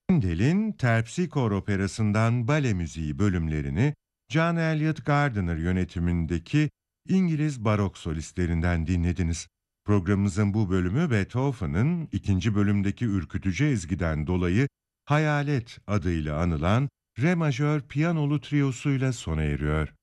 Handel'in Terpsichore Operası'ndan bale müziği bölümlerini John Eliot Gardiner yönetimindeki İngiliz barok solistlerinden dinlediniz. Programımızın bu bölümü Beethoven'ın ikinci bölümdeki ürkütücü ezgiden dolayı Hayalet adıyla anılan Re majör piyanolu triyosuyla sona eriyor.